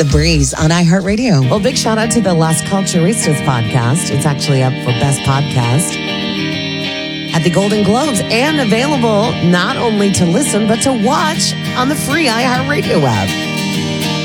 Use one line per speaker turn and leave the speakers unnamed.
The Breeze on iHeartRadio.
Well, big shout out to the Las Culturistas podcast. It's actually up for Best Podcast at the Golden Globes and available not only to listen, but to watch on the free iHeartRadio app.